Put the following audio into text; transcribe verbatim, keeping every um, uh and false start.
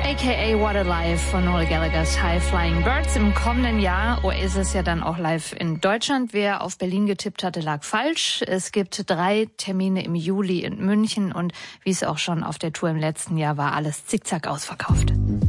aka What a Life von Noel Gallaghers High Flying Birds. Im kommenden Jahr Oasis ja dann auch live in Deutschland. Wer auf Berlin getippt hatte, lag falsch. Es gibt drei Termine im Juli in München und wie es auch schon auf der Tour im letzten Jahr war, alles zickzack ausverkauft.